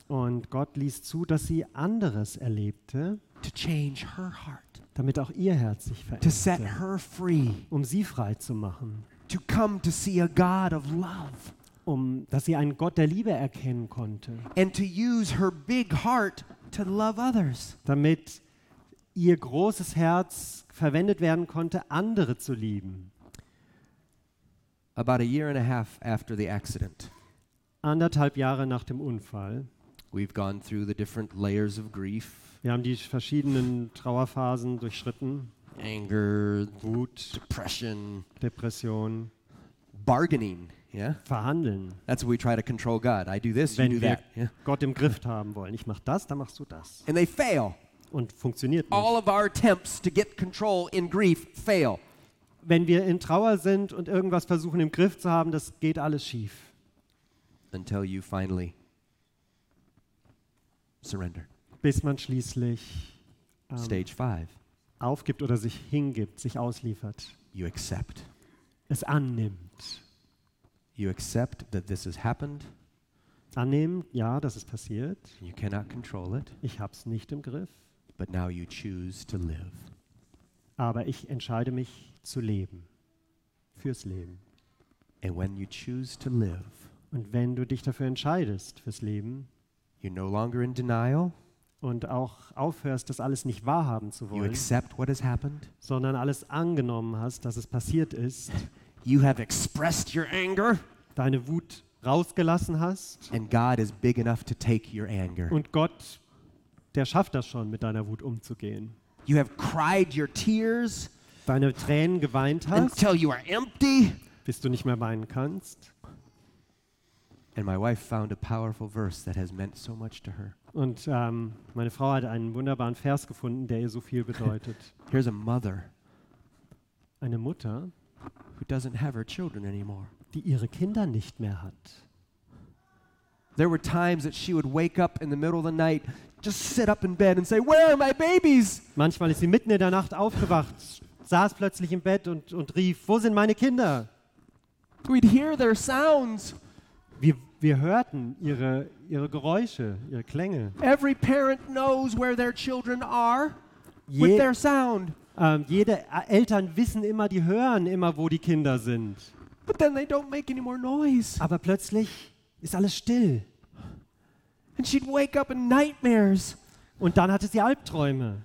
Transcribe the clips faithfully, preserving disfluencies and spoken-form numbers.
Und Gott ließ zu, dass sie anderes erlebte, to change her heart, damit auch ihr Herz sich to set veränderte, her free, um sie frei zu machen, to come to see a God of love, um, dass sie einen Gott der Liebe erkennen konnte, and to use her big heart to love others. damit ihr großes Herz verwendet werden konnte, andere zu lieben. About a year and a half after the accident, Anderthalb Jahre nach dem Unfall. we've gone through the different layers of grief, Wir haben die verschiedenen Trauerphasen durchschritten. anger, Wut, depression, Depression, bargaining, yeah? Verhandeln. That's what we try to control God. I do this, you Wenn do wir that. Yeah? Gott im Griff haben wollen. Ich mach das, dann machst du das. And they fail. Und funktioniert All nicht. of our attempts to get control in grief fail. Wenn wir in Trauer sind und irgendwas versuchen im Griff zu haben, das geht alles schief. Until you finally surrender. Bis man schließlich ähm, Stage five, aufgibt oder sich hingibt, sich ausliefert, you accept. es annimmt. You accept that this has happened. Annehmen, ja, das ist passiert. You cannot control it, Ich hab's nicht im Griff, but now you choose to live. aber ich entscheide mich zu leben. Fürs Leben. And when you choose to live, Und wenn du dich dafür entscheidest, fürs Leben, you're no longer in denial. und auch aufhörst, das alles nicht wahrhaben zu You wollen, accept what has happened. sondern alles angenommen hast, dass es passiert ist, You have expressed your anger, deine Wut rausgelassen hast and God is big enough to take your anger. und Gott, der schafft das schon, mit deiner Wut umzugehen. You have cried your tears Deine Tränen geweint hast, until you are empty. bis du nicht mehr weinen kannst. And my wife found a powerful verse that has meant so much to her. Und ähm, meine Frau hat einen wunderbaren Vers gefunden, der ihr so viel bedeutet. Here's a mother Eine Mutter, who doesn't have her children anymore. die ihre Kinder nicht mehr hat. There were times that she would wake up in the middle of the night, just sit up in bed and say, "Where are my babies?" Manchmal ist sie mitten in der Nacht aufgewacht, saß plötzlich im Bett und, und rief, wo sind meine Kinder? We'd hear their sounds. Wir, wir hörten ihre, ihre Geräusche, ihre Klänge. Every parent knows where their children are with Je, their sound. ähm, jede Ä- Eltern wissen immer, die hören immer, wo die Kinder sind. But then they don't make any more noise. Aber plötzlich ist alles still. And she'd wake up in nightmares. Und dann hatte sie Albträume.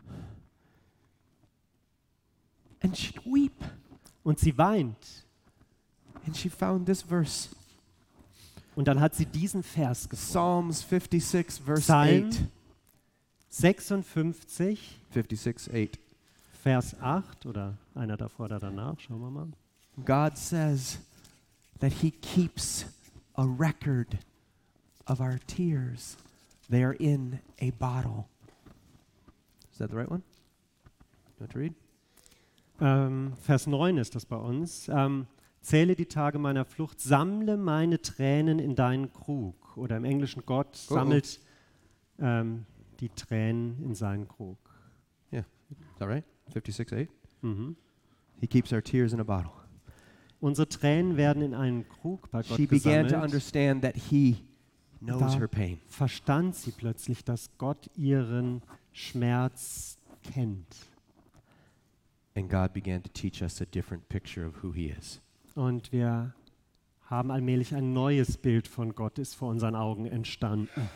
And she'd weep. Und sie weint. And she found this verse. Und dann hat sie diesen Vers gefunden. Psalms fifty-six, verse Psalm eight. sechsundfünfzig, fifty-six, eight. Vers acht oder einer davor oder danach, schauen wir mal. God says that he keeps a record of our tears. They are in a bottle. Is that the right one? You want to read? Ähm, Vers neun ist das bei uns. Ähm, Zähle die Tage meiner Flucht, sammle meine Tränen in deinen Krug. Oder im Englischen, Gott Oh, oh. sammelt ähm, die Tränen in seinen Krug. Yeah. Is that right? fifty-six, eight. Mhm. He keeps our tears in a bottle. Unsere Tränen werden in einen Krug bei Gott She began to gesammelt. understand that he knows Da her pain. verstand sie plötzlich, dass Gott ihren Schmerz kennt. And God began to teach us a different picture of who he is. Und wir haben allmählich ein neues Bild von Gott, ist vor unseren Augen entstanden.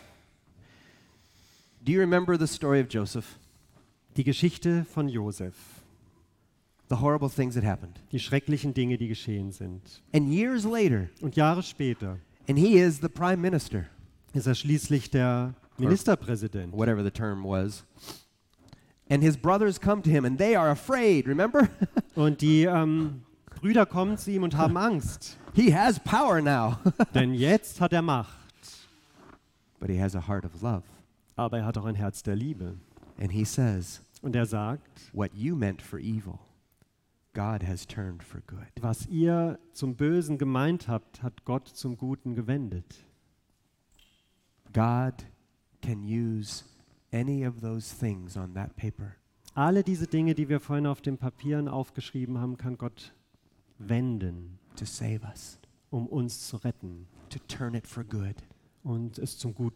Do you remember the story of Joseph? Die Geschichte von Josef, The horrible things that happened. die schrecklichen Dinge, die geschehen sind. And years later, Und Jahre später and he is the prime minister, ist er schließlich der Ministerpräsident. whatever the term was. And his brothers come to him and they are afraid, remember? Und die ähm, Brüder kommen zu ihm und haben Angst, He has power now. denn jetzt hat er Macht. But he has a heart of love. Aber er hat auch ein Herz der Liebe. And he says, Und er sagt, what you meant for evil, God has turned for good. was ihr zum Bösen gemeint habt, hat Gott zum Guten gewendet. God can use any of those things on that paper Alle diese Dinge, die wir vorhin auf den Papieren aufgeschrieben haben, kann Gott wenden, to save us, um uns zu retten to turn it for good. und es zum Guten